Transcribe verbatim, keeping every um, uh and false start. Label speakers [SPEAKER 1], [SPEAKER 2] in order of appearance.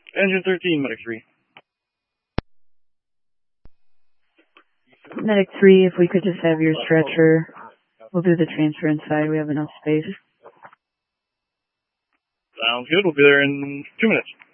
[SPEAKER 1] Engine thirteen, Medic three.
[SPEAKER 2] Medic three, if we could just have your stretcher, we'll do the transfer inside. We have enough space.
[SPEAKER 1] Sounds good. We'll be there in two minutes.